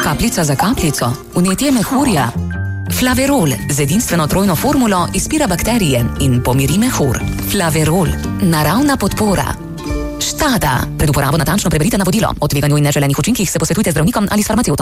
Kapljica za kapljico, vnetje mehurja. Flaverol z edinstveno trojno formulo izpira bakterije in pomiri mehur. Flaverol, naravna podpora. Štada. Pred uporabo natančno preberite navodilo. O tveganju in neželenih učinkih se posvetujte z zdravnikom ali s farmacevtom.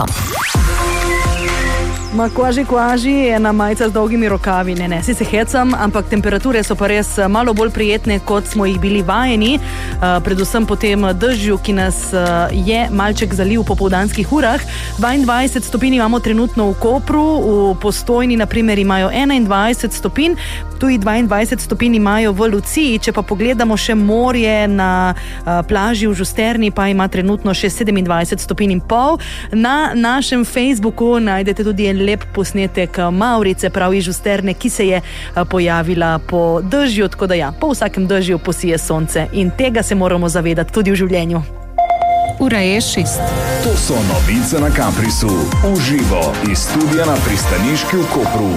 Ma kvaži, ena majica z dolgimi rokavi, ne, si se hecam, ampak temperature so pa res malo bolj prijetne, kot smo jih bili vajeni, predvsem po tem dežju, ki nas je malček zalil po popoldanskih urah. 22 stopinj imamo trenutno v Kopru, v Postojni na primer imajo 21 stopinj, tudi 22 stopinj imajo v Luciji, če pa pogledamo še morje na plaži v Žusterni, pa ima trenutno še 27 stopinj in pol. Na našem Facebooku najdete tudi en lep posnetek Mavrice, pravi Žusterne, ki se je pojavila po dežju, tako da ja, po vsakem dežju posije sonce in tega se moramo zavedati tudi v življenju. Ura je 6. To so novice na Kaprisu, uživo iz studia na pristaniški v Kopru.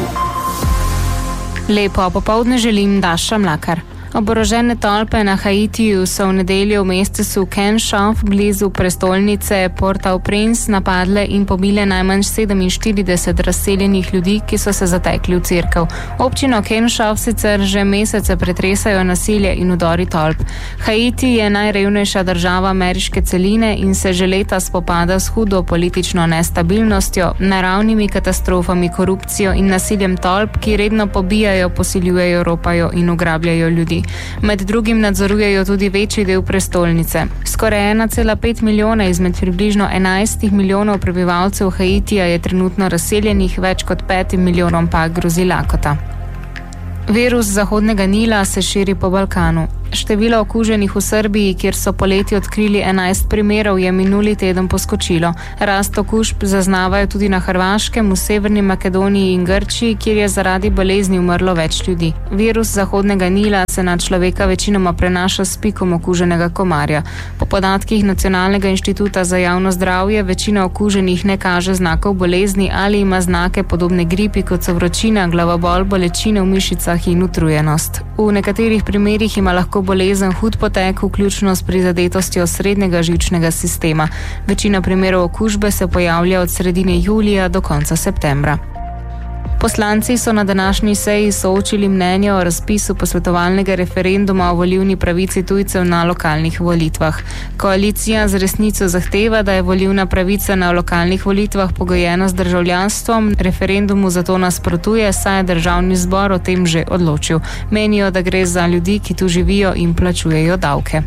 Lepo popoldne želim, Daša Mlakar. Oborožene tolpe na Haitiju so v nedeljo v mestecu Kenšov blizu prestolnice Port-au-Prince napadle in pobile najmanj 47 razseljenih ljudi, ki so se zatekli v cerkev. Občino Kenšov sicer že mesece pretresajo nasilje in vdori tolp. Haiti je najrevnejša država ameriške celine in se že leta spopada s hudo politično nestabilnostjo, naravnimi katastrofami, korupcijo in nasiljem tolp, ki redno pobijajo, posiljujejo, ropajo in ugrabljajo ljudi. Med drugim nadzorujejo tudi večji del prestolnice. Skoraj 1,5 milijona izmed približno 11 milijonov prebivalcev Haitija je trenutno razseljenih, več kot 5 milijonom pa grozi lakota. Virus Zahodnega Nila se širi po Balkanu. Število okuženih v Srbiji, kjer so poleti odkrili 11 primerov, je minuli teden poskočilo. Rast okužb zaznavajo tudi na Hrvaškem, v Severni Makedoniji in Grčiji, kjer je zaradi bolezni umrlo več ljudi. Virus Zahodnega Nila se na človeka večinoma prenaša s pikom okuženega komarja. Po podatkih Nacionalnega inštituta za javno zdravje večina okuženih ne kaže znakov bolezni ali ima znake podobne gripi, kot so vročina, glavobol, bolečine v mišicah in utrujenost. V nekaterih primerih ima lahko bolezen hud potek, vključno s prizadetostjo srednjega živčnega sistema. Večina primerov okužbe se pojavlja od sredine julija do konca septembra. Poslanci so na današnji seji soočili mnenje o razpisu posvetovalnega referenduma o volilni pravici tujcev na lokalnih volitvah. Koalicija z resnico zahteva, da je volilna pravica na lokalnih volitvah pogojena z državljanstvom. Referendumu zato nasprotuje, saj je državni zbor o tem že odločil. Menijo, da gre za ljudi, ki tu živijo in plačujejo davke.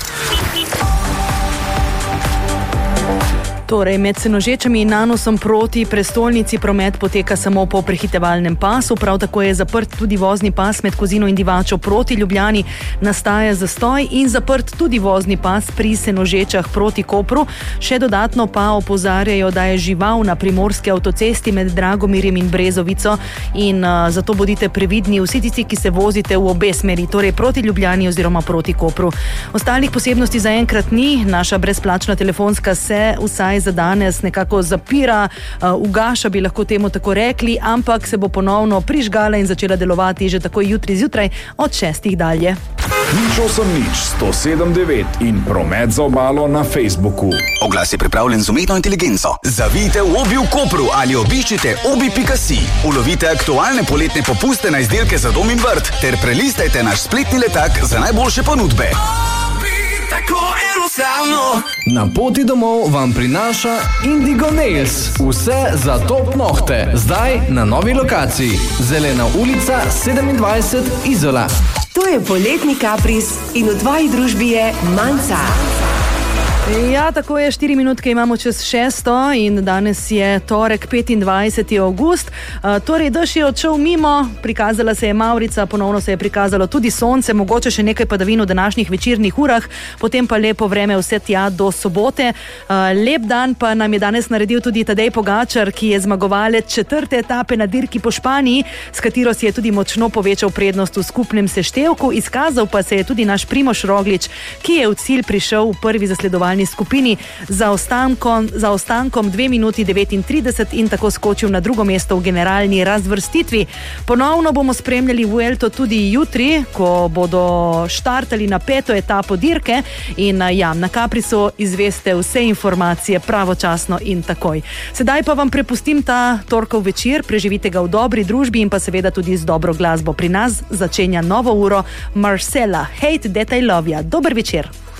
Torej, med Senožečami in Nanosom proti prestolnici promet poteka samo po prehitevalnem pasu, prav tako je zaprt tudi vozni pas med Kozino in Divačo proti Ljubljani, nastaja zastoj in zaprt tudi vozni pas pri Senožečah proti Kopru. Še dodatno pa opozarjajo, da je žival na primorski avtocesti med Dragomirjem in Brezovico in zato bodite previdni vsi tisti, ki se vozite v obe smeri, torej proti Ljubljani oziroma proti Kopru. Ostalih posebnosti zaenkrat ni, naša brezplačna telefonska se vsaj za danes nekako zapira, ugaša bi lahko temu tako rekli, ampak se bo ponovno prižgala in začela delovati že takoj jutri zjutraj od 6 dalje. 108.9 in promet za obalo na Facebooku. Oglas je pripravljen z umetno inteligenco. Zavijte v Obi v Kopru ali obiščite obi.si. Ulovite aktualne poletne popuste na izdelke za dom in vrt ter prelistajte naš spletni letak za najboljše ponudbe. Na poti domov vam prinaša Indigo Nails. Vse za top nohte. Zdaj na novi lokaciji. Zelena ulica 27 Izola. To je poletni kapris in v tvoji družbi je Manca. Ja, tako je, 4 minutke imamo čez 6 in danes je torek 25. avgust. Torej, dež je odšel mimo, prikazala se je Mavrica, ponovno se je prikazalo tudi sonce, mogoče še nekaj padavin v današnjih večernih urah, potem pa lepo vreme vse tja do sobote. Lep dan pa nam je danes naredil tudi Tadej Pogačar, ki je zmagovalec 4. etape na dirki po Španiji, s katero si je tudi močno povečal prednost v skupnem seštevku. Izkazal pa se je tudi naš Primož Roglič, ki je v cilj prišel v prvi zasledovalni zmagovalni skupini za ostankom 2 minuti 39 in tako skočil na drugo mesto v generalni razvrstitvi. Ponovno bomo spremljali Vuelto tudi jutri, ko bodo štartali na 5. etapo dirke in na Caprisu izveste vse informacije pravočasno in takoj. Sedaj pa vam prepustim ta torkov večer, preživite ga v dobri družbi in pa seveda tudi z dobro glasbo. Pri nas začenja novo uro Marcella, Hate That I Love Ya. Dober večer.